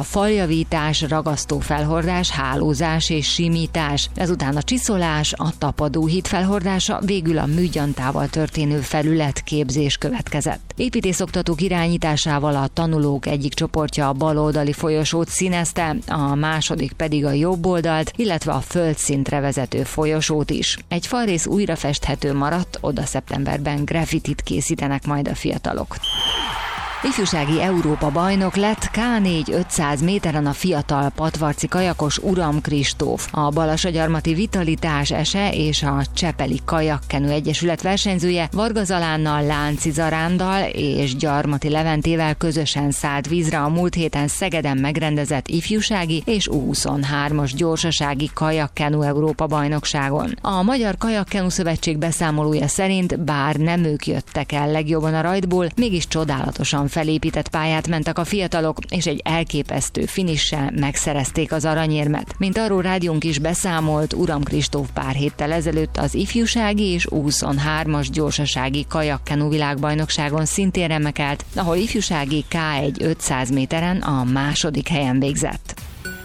a faljavítás, ragasztófelhordás, hálózás és simítás, ezután a csiszolás, a tapadóhíd felhordása, végül a műgyantával történő felületképzés következett. Építészoktatók irányításával a tanulók egyik csoportja a baloldali folyosót színezte, a második pedig a jobb oldalt, illetve a földszintre vezető folyosót is. Egy falrész újra festhető maradt, oda szeptemberben graffitit készítenek majd a fiatalok. Ifjúsági Európa bajnok lett K4 500 méteren a fiatal patvarci kajakos Uram Kristóf. A Balassagyarmati Vitalitás Ese és a Csepeli Kajakkenu Egyesület versenyzője Varga Zalánnal, Lánci Zarándal és Gyarmati Leventével közösen szállt vízre a múlt héten Szegeden megrendezett ifjúsági és U23-as gyorsasági kajakkenu Európa bajnokságon. A Magyar Kajakkenu Szövetség beszámolója szerint, bár nem ők jöttek el legjobban a rajtból, mégis csodálatosan felépített pályát mentek a fiatalok, és egy elképesztő finissel megszerezték az aranyérmet. Mint arról rádiónk is beszámolt, Uram Kristóf pár héttel ezelőtt az ifjúsági és U23-as gyorsasági kajakkenu világbajnokságon szintén remekelt, ahol ifjúsági K1 500 méteren a második helyen végzett.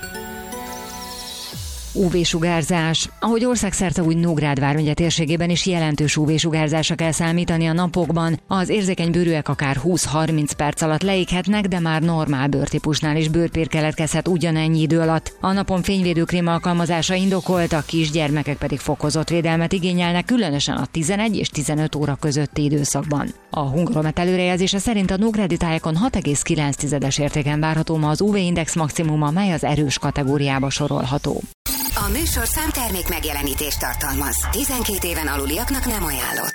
UV-sugárzás. Ahogy országszerte, úgy Nógrád vármegye térségében is jelentős UV-sugárzásra kell számítani a napokban. Az érzékeny bőrűek akár 20-30 perc alatt leéghetnek, de már normál bőrtípusnál is bőrpér keletkezhet ugyanennyi idő alatt. A napon fényvédőkrém alkalmazása indokolt, a kisgyermekek pedig fokozott védelmet igényelnek, különösen a 11 és 15 óra közötti időszakban. A Hungaromet előrejelzése szerint a nógrádi tájakon 6,9-es értéken várható ma az UV-index maximuma, mely az erős kategóriába sorolható. A műsor számtermék megjelenítést tartalmaz. 12 éven aluliaknak nem ajánlott.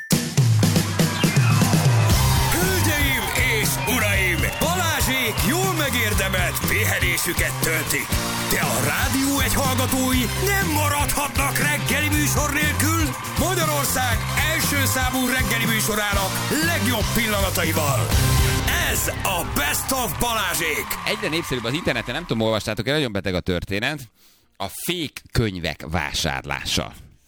Hölgyeim és uraim! Balázsék jól megérdemelt pihenésüket töltik. De a rádió egy hallgatói nem maradhatnak reggeli műsor nélkül. Magyarország első számú reggeli műsorának legjobb pillanataival. Ez a Best of Balázsék! Egyre népszerűbb az interneten, nem tudom, olvastátok, nagyon beteg a történet. A fake könyvek vásárlása.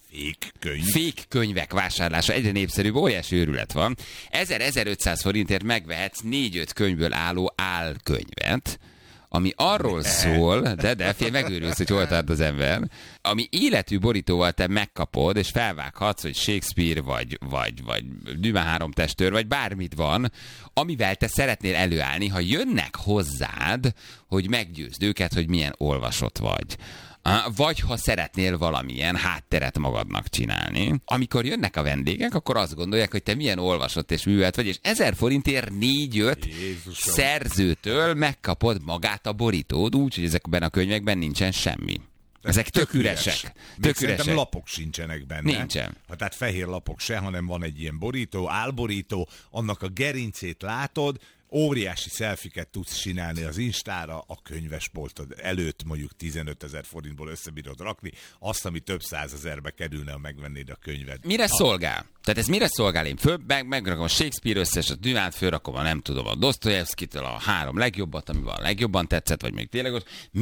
Fake könyvek vásárlása egyre népszerűbb, óriási őrület van. 1000-1500 forintért megvehetsz 4-5 könyvből álló álkönyvet, ami arról szól, de megőrülsz, hogy hol tart az ember, ami életű borítóval te megkapod, és felvághatsz, hogy Shakespeare, vagy Dumas 3 testőr, vagy bármit van, amivel te szeretnél előállni, ha jönnek hozzád, hogy meggyőzd őket, hogy milyen olvasott vagy. Vagy ha szeretnél valamilyen hátteret magadnak csinálni. Amikor jönnek a vendégek, akkor azt gondolják, hogy te milyen olvasott és művelt vagy, és 1000 forintért 4-5 szerzőtől megkapod magát a borítód, úgyhogy ezekben a könyvekben nincsen semmi. Ezek tök üresek. Szerintem lapok sincsenek benne. Nincsen. Tehát fehér lapok se, hanem van egy ilyen borító, álborító, annak a gerincét látod, óriási szelfiket tudsz csinálni az Instára, a könyvesboltod előtt mondjuk 15 000 forintból összebírod rakni, azt, ami több 100 000-be kerülne, ha megvennéd a könyvet. Mire szolgál? Tehát ez mire szolgál? Én megrakom a Shakespeare összes, a Dumát fölrakom, nem tudom, a Dostoyevskitől a 3 legjobbat, ami van legjobban tetszett, vagy még tényleg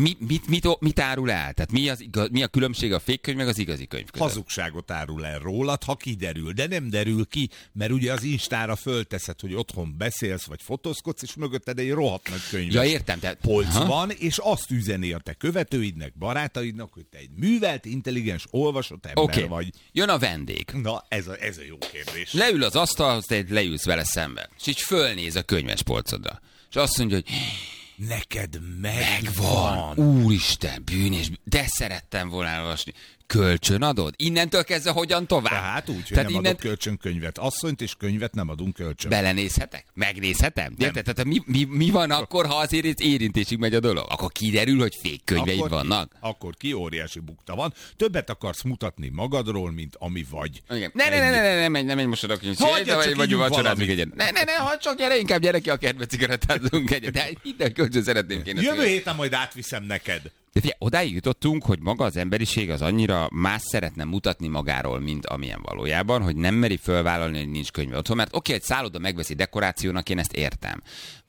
mit árul el? Tehát mi a különbség a fake könyv meg az igazi könyv között? Hazugságot árul el rólad, ha kiderül, de nem derül ki, mert ugye az Instára fölteszed, hogy otthon beszélsz, vagy fotózkodsz, és mögötted egy rohadt nagy könyves. Ja, értem, polc van, és azt üzeni a te követőidnek, barátaidnak, hogy te egy művelt, intelligens, olvasott ember vagy. Jön a vendég. Na, ez a jó kérdés. Leül az asztalhoz, te leülsz vele szemben, és így fölnéz a könyvespolcodra. És azt mondja, hogy neked megvan. Úristen, bűnés, de szerettem volna elolvasni. Kölcsön adod? Innentől kezdve hogyan tovább? Tehát úgy, hogy nem adok kölcsön könyvet. Asszonyt és könyvet nem adunk kölcsön. Belenézhetek? Megnézhetem? Tehát mi van akkor, ha azért érintésig megy a dolog? Akkor kiderül, hogy fék könyveid vannak? Akkor ki óriási bukta van. Többet akarsz mutatni magadról, mint ami vagy. Ne menj most oda, vagy vacsorázunk egyet. Ne, csak gyere, inkább gyere ki a kertbe, cigarettázunk egyet. De minden kölcsön szeretném kéne. Jövő héten majd átviszem neked. De figyelj, odáig jutottunk, hogy maga az emberiség az annyira más szeretne mutatni magáról, mint amilyen valójában, hogy nem meri fölvállalni, hogy nincs könyve otthon, mert oké, egy szálloda megveszi dekorációnak, én ezt értem.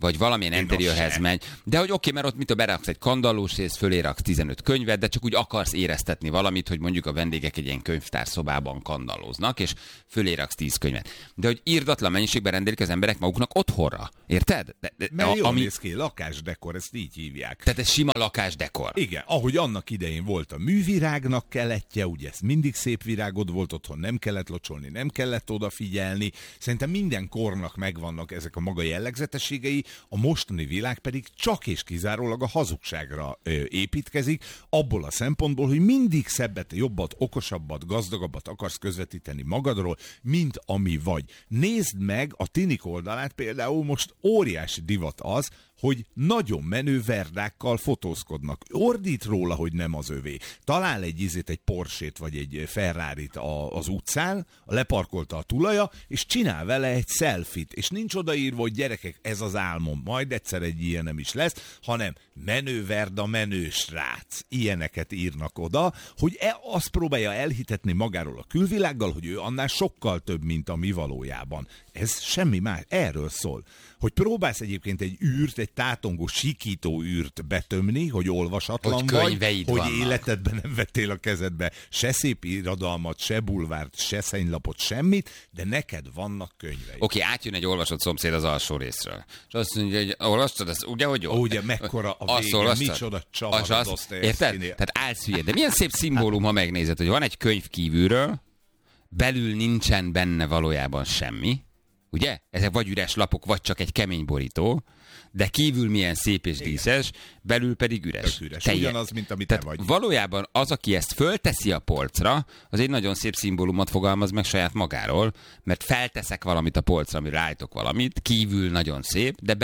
vagy valamilyen interiőrhez megy. De hogy oké, mert ott mit beraksz egy kandallós rész, fölé raksz 15 könyvet, de csak úgy akarsz éreztetni valamit, hogy mondjuk a vendégek egy ilyen könyvtárszobában kandallóznak, és fölé raksz 10 könyvet. De hogy irdatlan mennyiségben rendelik az emberek maguknak otthonra. Érted? Mert jól néz ki, lakásdekor, ezt így hívják. Tehát ez sima lakásdekor. Igen, ahogy annak idején volt a művirágnak keletje, ugye ez mindig szép virágod volt otthon, nem kellett locsolni, nem kellett odafigyelni. Szerintem minden kornak megvannak ezek a maga jellegzetességei, a mostani világ pedig csak és kizárólag a hazugságra építkezik, abból a szempontból, hogy mindig szebbet, jobbat, okosabbat, gazdagabbat akarsz közvetíteni magadról, mint ami vagy. Nézd meg a tinik oldalát, például most óriási divat az, hogy nagyon menő verdákkal fotózkodnak. Ordít róla, hogy nem az övé. Talál egy Porsét vagy egy Ferrarit az utcán, leparkolta a tulaja, és csinál vele egy selfit. És nincs odaírva, hogy gyerekek, ez az álmom, majd egyszer egy ilyen nem is lesz, hanem menő verda, menő srác. Ilyeneket írnak oda, hogy azt próbálja elhitetni magáról a külvilággal, hogy ő annál sokkal több, mint a mi valójában. Ez semmi más, erről szól. Hogy próbálsz egyébként egy űrt, egy tátongó, sikító űrt betömni, hogy olvasatlan hogy vagy, hogy vannak. Életedben nem vettél a kezedbe se szép irodalmat, se bulvárt, se szennylapot, semmit, de neked vannak könyveid. Oké, átjön egy olvasott szomszéd az alsó részről. És azt mondja, hogy olvastad, ez ugye, hogy jó? Ugye, mekkora a vége, micsoda csavar a Dostoyevszkinél. Érted? Tehát állsz hülye. De milyen szép szimbólum, ha megnézed, hogy van egy könyv kívülről, belül nincsen benne valójában semmi, ugye? Ezek vagy üres lapok, vagy csak egy kemény borító, de kívül milyen szép és díszes, belül pedig üres. Ugyanaz, mint amit te vagy. Valójában az, aki ezt fölteszi a polcra, az egy nagyon szép szimbólumot fogalmaz meg saját magáról, mert felteszek valamit a polcra, amire állítok valamit, kívül nagyon szép, de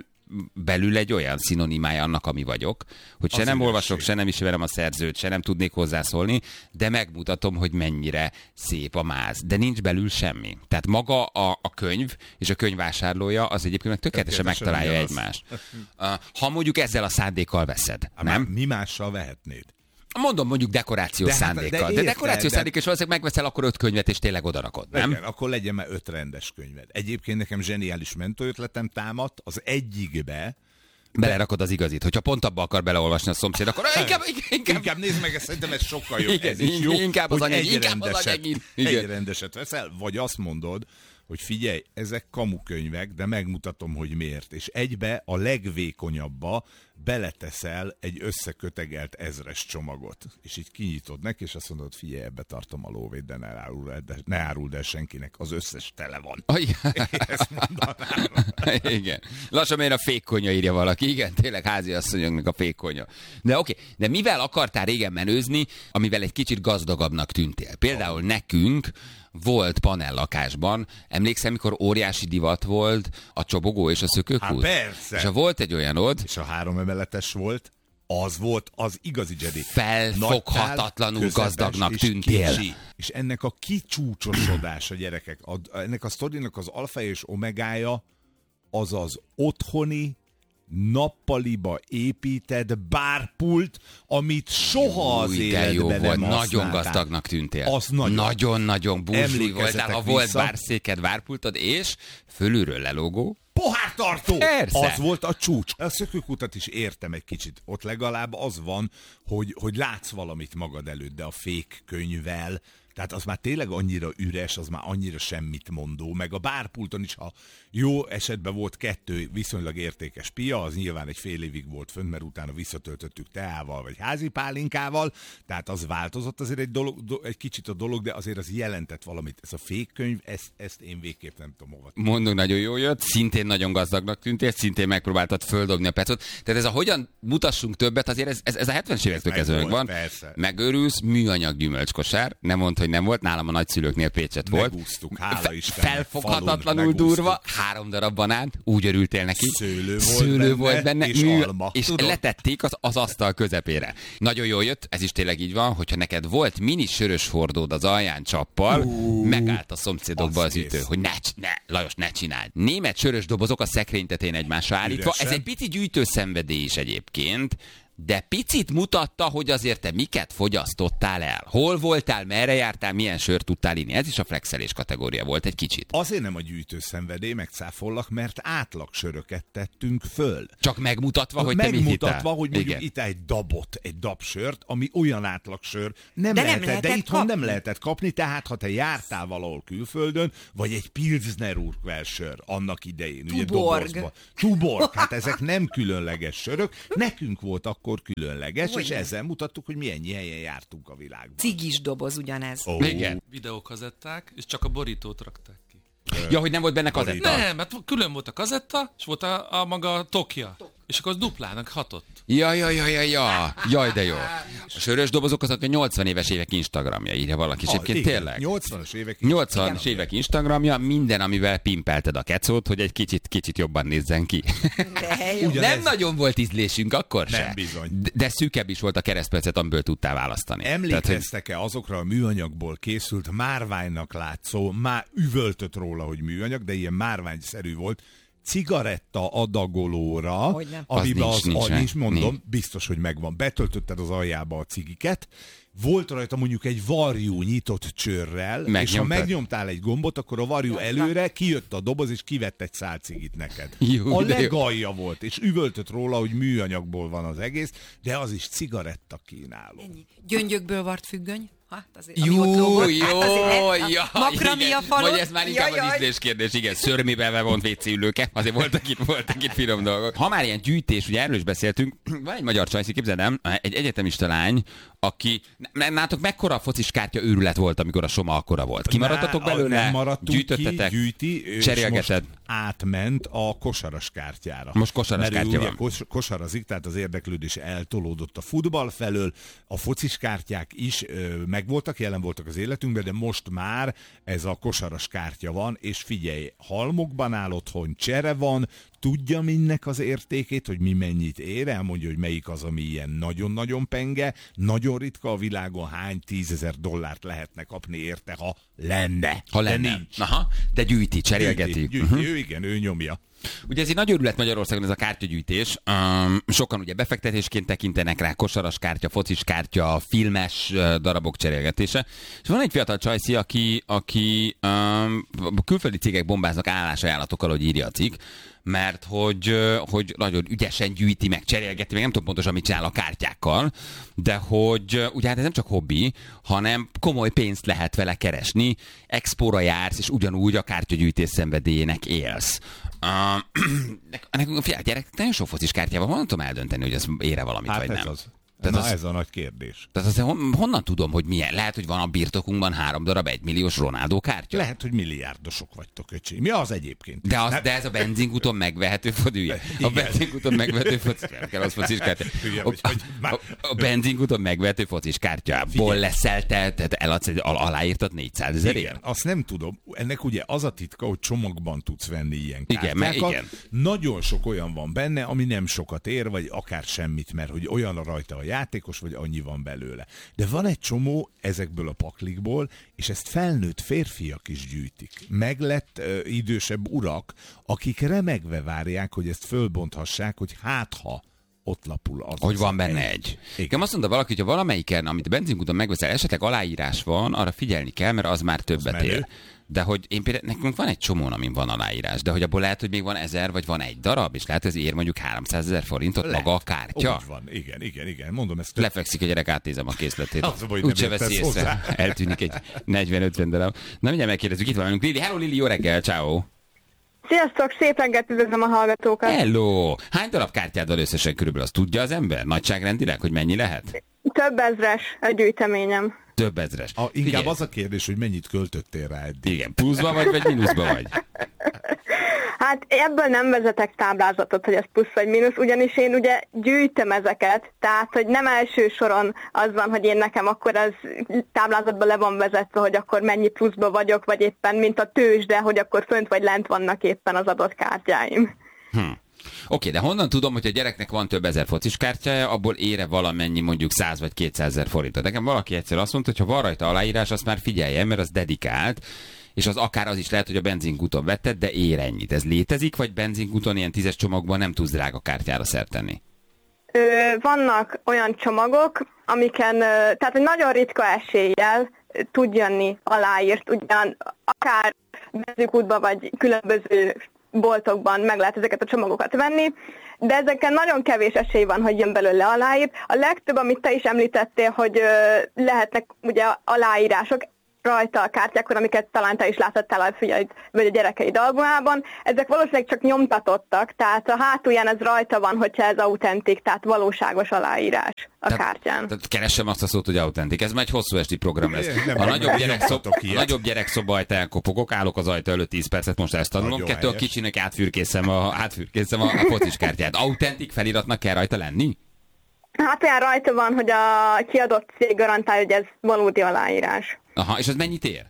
belül egy olyan szinonimája annak, ami vagyok, hogy se nem olvasok, se nem ismerem a szerzőt, se nem tudnék hozzászólni, de megmutatom, hogy mennyire szép a máz. De nincs belül semmi. Tehát maga a könyv és a könyvvásárlója az egyébként tökéletesen megtalálja egymást. Ha mondjuk ezzel a szándékkal veszed, nem? Mi mással vehetnéd? Mondom, mondjuk dekorációs szándékkal. De dekorációs szándékkal is valószínűleg megveszel akkor 5 könyvet, és tényleg odarakod, nem? Igen, akkor legyen már 5 rendes könyved. Egyébként nekem zseniális mentőötletem támadt, az egyikbe belerakod az igazit. Hogyha pont abba akar beleolvasni a szomszéd, akkor inkább nézd meg, szerintem ez sokkal jobb. Igen, ez is jó, inkább az hogy anyagin. Egy rendeset veszel, vagy azt mondod, hogy figyelj, ezek kamukönyvek, de megmutatom, hogy miért. És egybe a legvékonyabba beleteszel egy összekötegelt 1000-es csomagot. És így kinyitod neki, és azt mondod, figyelj, ebbe tartom a lóvét, de ne áruld el senkinek, az összes tele van. Ezt mondanám. Igen. Lassan miért a fékkonya írja valaki. Igen, tényleg háziasszonyoknak a fékkonya. De oké, de mivel akartál régen menőzni, amivel egy kicsit gazdagabbnak tűntél? Például nekünk volt panellakásban, emlékszem, mikor óriási divat volt a csobogó és a szökőkút? Persze. És ha volt egy olyanod, és a 3 emeletes volt, az volt az igazi Jedi. Felfoghatatlanul gazdagnak tűntél. És ennek a kicsúcsosodása, gyerekek, ennek a sztorinak az alfája és omegája az az otthoni, nappaliba épített bárpult, amit soha az életben nem használtál. Nagyon gazdagnak tűntél. Az nagyon burzsúj voltál, ha volt bárszéked, bárpultod, és fölülről lelógó pohártartó! Persze. Az volt a csúcs. A szökőkutat is értem egy kicsit. Ott legalább az van, hogy látsz valamit magad előtt, de a fék könyvvel, tehát az már tényleg annyira üres, az már annyira semmit mondó, meg a bárpulton is, ha jó esetben volt 2 viszonylag értékes pia, az nyilván egy fél évig volt fönn, mert utána visszatöltöttük teával, vagy házi pálinkával, tehát az változott azért egy kicsit a dolog, de azért az jelentett valamit. Ez a fékkönyv, ezt én végképp nem tudom hova. Mondunk, nagyon jó jött, szintén nagyon gazdagnak tűntél, szintén megpróbáltad földobni a pecot. Tehát ez a hogyan mutassunk többet, azért ez a 70-es évektől kezdve van. Persze. Megörülsz, műanyag gyümölcskosár, nem mondd, hogy nem volt, nálam a nagyszülőknél Pécset volt. Megúsztuk, hála Istennek. Felfoghatatlanul durva, 3 darab banánt, úgy örültél neki. Szőlő volt benne és alma. És letették az asztal közepére. Nagyon jól jött, ez is tényleg így van, hogyha neked volt mini sörös hordód az alján csappal, megállt a szomszédokba az ütő, hogy Lajos, ne csináld. Német sörös dobozok a szekrény tetején egymásra állítva. Ez egy pici gyűjtőszenvedély is egyébként, de picit mutatta, hogy azért te miket fogyasztottál el. Hol voltál, merre jártál, milyen sört tudtál inni. Ez is a flexelés kategória volt egy kicsit. Azért nem a gyűjtőszenvedély, megcáfollak, mert átlagsöröket tettünk föl. Csak megmutatva, hogy te mit hittál. Megmutatva, hogy mondjuk itt egy dabsört, ami olyan átlagsör nem lehetett, de itthon nem lehetett kapni, tehát ha te jártál valahol külföldön, vagy egy Pilsner Urquell-sör annak idején, ugye dobozba. Tuborg, hát ezek nem különleges sörök, nekünk volt akkor különleges, és ezzel mutattuk, hogy milyen helyen jártunk a világban. Cigis doboz ugyanez. Igen. Videókazetták, és csak a borítót rakták ki. Ja, hogy nem volt benne kazetta? Nem, hát külön volt a kazetta, és volt a maga tokja. És akkor az duplának hatott. Jaj, de jó. A sörös dobozok azok a 80 éves évek Instagramja, írja valaki. És egyébként tényleg. 80-as évek Instagramja, minden, amivel pimpelted a kecót, hogy egy kicsit jobban nézzen ki. Nem nagyon volt ízlésünk akkor se. Nem bizony. De szűkebb is volt a keresztpercet, amiből tudtál választani. Emlékeztek-e azokra a műanyagból készült márványnak látszó, már üvöltött róla, hogy műanyag, de ilyen márványszerű volt, cigaretta adagolóra, amiben nincs, biztos, hogy megvan. Betöltötted az aljába a cigiket, volt rajta mondjuk egy varjú nyitott csőrrel, és ha megnyomtál egy gombot, akkor a varjú előre kijött a doboz, és kivett egy szál cigit neked. A legalja volt, és üvöltött róla, hogy műanyagból van az egész, de az is cigaretta kínáló. Gyöngyökből vart függöny? Hát azért, makramia falon. Vagy ez már inkább az ízlés kérdés, igen, szörmébe bevont WC ülőke, azért voltak itt finom dolgok. Ha már ilyen gyűjtés, ugye erről is beszéltünk, van egy magyar csajszi, képzeld el, egy egyetemista lány, aki, nátok mekkora focis kártya őrület volt, amikor a Soma akkora volt? Kimaradtatok belőle? Nem maradtunk gyűjti, cserélgeted? Átment a kosaras kártyára. Most kosaras kártya van. Kosarazik, tehát az érdeklődés eltolódott a futball felől, a focis kártyák is megvoltak, jelen voltak az életünkben, de most már ez a kosaras kártya van, és figyelj, halmokban áll otthon, csere van, tudja mindnek az értékét, hogy mi mennyit ér, elmondja, hogy melyik az, ami ilyen nagyon-nagyon penge, nagyon ritka a világon, hány $10,000 lehetne kapni érte, ha lenne. Ha lenne. De nincs. Aha, de gyűjti, cserélgeti. Gyűjti. Ő nyomja. Ugye ez egy nagy őrület Magyarországon, ez a kártyagyűjtés. Sokan ugye befektetésként tekintenek rá, kosaras kártya, focis kártya, filmes darabok cserélgetése. És van egy fiatal csajszi, aki külföldi cégek bombáznak állásajánlatokkal, hogy írja a cikk, mert hogy nagyon ügyesen gyűjti, meg cserélgeti, meg nem tudom pontosan, mit csinál a kártyákkal, de hogy ugye hát ez nem csak hobbi, hanem komoly pénzt lehet vele keresni, expóra jársz, és ugyanúgy a kártyagyűjtés szenvedélyének élsz. Nekünk a gyerek nagyon sok focis kártyával, honnan tudom eldönteni, hogy ez ére valamit, hát vagy ez nem? Ez a nagy kérdés. Tehát azért honnan tudom, hogy milyen? Lehet, hogy van a birtokunkban 3 darab 1 milliós Ronaldo kártya? Lehet, hogy milliárdosok vagytok, öcsém. Mi az egyébként? De ez a benzinkúton megvehető fodűje. A benzinkúton megvehető focis kártya. A benzinkúton megvehető focis kártyából leszel tehát eladsz, aláírtad 400 000 ér? Azt nem tudom. Ennek ugye az a titka, hogy csomagban tudsz venni ilyen kártyákat. Igen. Nagyon sok olyan van benne, ami nem sokat ér, vagy akár semmit, mert hogy olyan rajta a játékos, vagy annyi van belőle. De van egy csomó ezekből a paklikból, és ezt felnőtt férfiak is gyűjtik. Meglett idősebb urak, akik remegve várják, hogy ezt fölbonthassák, hogy ha ott lapul az. Hogy van benne egy. Igen, azt mondta valaki, hogy ha valamelyiken, amit a benzinkúton megveszel, esetleg aláírás van, arra figyelni kell, mert az már többet ér. De hogy én például, nekünk van egy csomón, amin van aláírás, de hogy abból lehet, hogy még van 1000, vagy van egy darab, és lehet, hogy ez ér mondjuk 300 000 forintot maga a kártya. Úgy van, igen. Mondom ezt. Lefekszik a gyerek, átnézem a készletét. Úgyse veszi észre. Eltűnik egy 40-50 darab. Na mindjárt megkérdezzük, itt van velünk Lili. Hello Lili, jó reggel, ciao. Sziasztok, szép reggelt, üdvözlöm a hallgatókat. Hello! Hány darab kártyád van összesen körülbelül? Azt tudja az ember? Nagyságrendileg, hogy mennyi lehet? Több ezres a gyűjteményem. Több ezres. Inkább az a kérdés, hogy mennyit költöttél rá eddig. Igen, pluszba vagy mínuszba vagy? Hát ebből nem vezetek táblázatot, hogy ez plusz vagy mínusz, ugyanis én ugye gyűjtöm ezeket, tehát hogy nem első soron az van, hogy én nekem akkor az táblázatban le van vezetve, hogy akkor mennyi pluszba vagyok, vagy éppen mint a tőzsde, hogy akkor fönt vagy lent vannak éppen az adott kártyáim. Oké, de honnan tudom, hogy a gyereknek van több ezer focis kártyája, abból ére valamennyi mondjuk 100 vagy 200 000 forintot. Nekem valaki egyszer azt mondta, hogy ha van rajta aláírás, azt már figyeljen, mert az dedikált, és az akár az is lehet, hogy a benzinkúton vetted, de ér ennyit. Ez létezik, vagy benzinkúton ilyen 10-es csomagban nem tudsz drága kártyára szert tenni? Vannak olyan csomagok, amiken, tehát egy nagyon ritka eséllyel tud jönni aláírt, ugyan akár benzinkútban vagy különböző boltokban meg lehet ezeket a csomagokat venni, de ezeken nagyon kevés esély van, hogy jön belőle aláírt. A legtöbb, amit te is említettél, hogy lehetnek ugye aláírások rajta a kártyákon, amiket talán te is látottál a fiaid vagy a gyerekeid albumában, ezek valószínűleg csak nyomtatottak, tehát a hátulján ez rajta van, hogyha ez autentik, tehát valóságos aláírás a kártyán. Tehát keressem azt a szót, hogy autentik. Ez már egy hosszú esti program lesz. A nagyobb gyerekszoba ajtaján kopogok, állok az ajtó előtt 10 percet, most ezt tanulom. Kettő a kicsinek átfürkészem a focis kártyát. Autentik feliratnak kell rajta lenni? Hát olyan rajta van, hogy a kiadott cég garantálja, hogy ez valódi aláírás. Aha, és ez mennyit ér?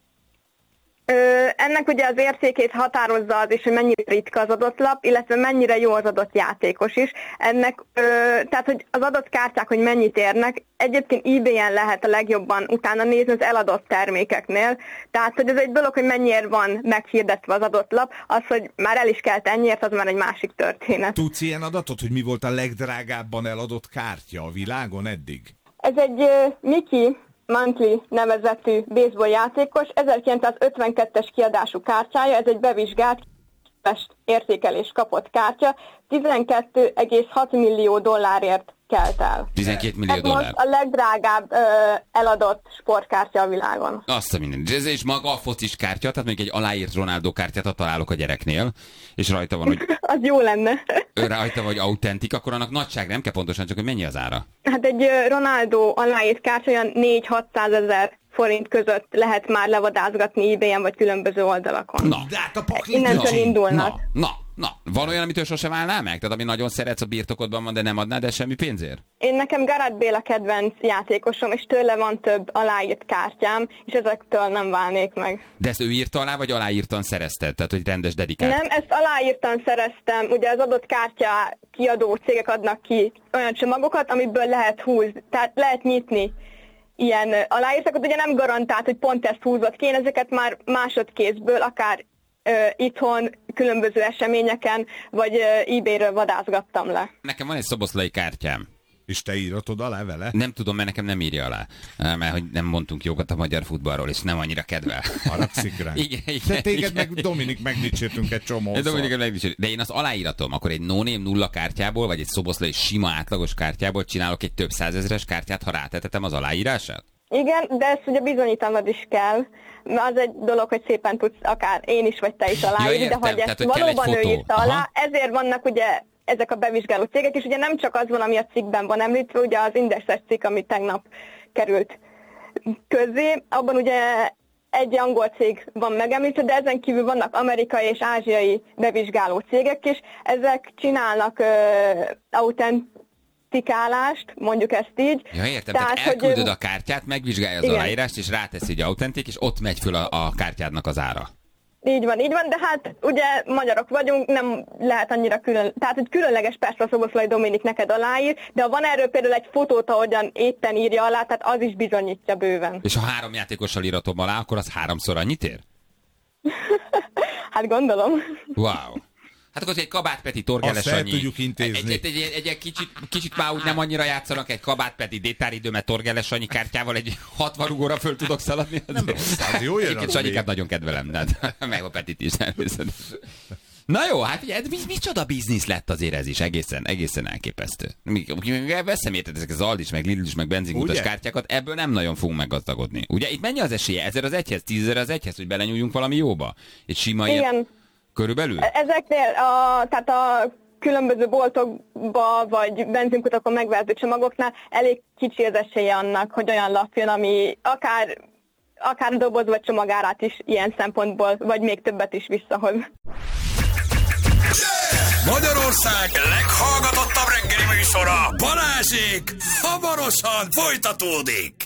Ennek ugye az értékét határozza az is, hogy mennyire ritka az adott lap, illetve mennyire jó az adott játékos is. Ennek, tehát, hogy az adott kártyák, hogy mennyit érnek, egyébként eBay-en lehet a legjobban utána nézni az eladott termékeknél. Tehát, hogy ez egy dolog, hogy mennyiért van meghirdetve az adott lap, az, hogy már el is kelt ennyiért, az már egy másik történet. Tudsz ilyen adatot, hogy mi volt a legdrágábban eladott kártya a világon eddig? Ez egy Mickey Mantley nevezetű baseball játékos, 1952-es kiadású kártyája, ez egy bevizsgált értékelés kapott kártya, 12,6 millió dollárért kelt el. 12 millió dollár. Most a legdrágább eladott sportkártya a világon. Azt a minden. Ez és maga a focis kártya, tehát még egy aláírt Ronaldo kártyát találok a gyereknél, és rajta van, hogy... az jó lenne. Rajta vagy autentik, akkor annak nagyság nem kell pontosan, csak hogy mennyi az ára? Hát egy Ronaldo aláírt kártya olyan 4-600 ezer forint között lehet már levadázgatni eBay-en vagy különböző oldalakon. Na, de hát a paklit innentől indulnak. Na. Van olyan, amitől sosem állnál meg? Tehát ami nagyon szeretsz, a birtokodban van, de nem adnád el semmi pénzért? Nekem Gareth Bale a kedvenc játékosom, és tőle van több aláírt kártyám, és ezektől nem válnék meg. De ezt ő írta alá, vagy aláírtan szerezted? Tehát, hogy rendes dedikált? Nem, ezt aláírtan szereztem. Ugye az adott kártya kiadó cégek adnak ki olyan csomagokat, amiből lehet húzni, tehát lehet nyitni ilyen aláírtakat. Ugye nem garantált, hogy pont ezt húzott ki, én ezeket már másodkézből, akár itthon, különböző eseményeken, vagy eBay-ről vadázgattam le. Nekem van egy szoboszlai kártyám. És te íratod alá vele? Nem tudom, mert nekem nem írja alá. Mert hogy nem mondtunk jókat a magyar futballról, és nem annyira kedvel. Haragszik rá. Igen. De téged meg Dominik megdicsértünk egy csomószor. De én az aláíratom, akkor egy no-name nulla kártyából, vagy egy szoboszlai sima átlagos kártyából csinálok egy több százezres kártyát, ha rátetetem az aláírását? Igen, de ezt ugye bizonyítanod is kell. Az egy dolog, hogy szépen tudsz akár én is, vagy te is aláírni, de hogy ezt valóban ő írta alá, ezért vannak ugye ezek a bevizsgáló cégek, és ugye nem csak az van, ami a cikkben van említve, ugye az Indexes cikk, ami tegnap került közzé, abban ugye egy angol cég van megemlítve, de ezen kívül vannak amerikai és ázsiai bevizsgáló cégek is, ezek csinálnak autentikálást, mondjuk ezt így. Ja, értem, tehát elküldöd a kártyát, megvizsgálja az aláírást, és ráteszi, hogy autentik, és ott megy föl a kártyádnak az ára. Így van, de hát ugye magyarok vagyunk, nem lehet annyira tehát hogy különleges persze a Szoboszlai Dominik neked aláír, de ha van erről például egy fotót, ahogyan éppen írja alá, tehát az is bizonyítja bőven. És ha 3 játékossal íratom alá, akkor az 3-szor annyit ér? Hát gondolom. Wow. Hát akkor egy Kabát Peti, Torgeles Sanyi. Azt tudjuk intézni. Egy kicsit már úgy nem annyira játszanak, egy Kabát Peti détáridőmet Torgeles Sanyi kártyával egy 60 rugóra föl tudok szaladni. Nem rossz, az jó jön. Egyébként Sanyikát nagyon kedvelem, meg a Petit is. Na jó, hát ugye, micsoda biznisz lett azért ez is, egészen elképesztő. Veszem érted ezek az Aldis, meg Lidl meg benzinkutas kártyákat, ebből nem nagyon fogunk meggazdagodni. Ugye itt mennyi az esélye? 1000 az 1-hez, 10.000 az 1-hez, hogy belenyúljunk valami jóba? Egy sima ilyen... Körülbelül? Ezeknél tehát a különböző boltokba vagy benzinkutakon megvehető csomagoknál elég kicsi az esélye annak, hogy olyan lap jön, ami akár doboz vagy csomagárát is ilyen szempontból, vagy még többet is visszahoz. Magyarország leghallgatottabb reggeli műsora, Balázsék hamarosan folytatódik.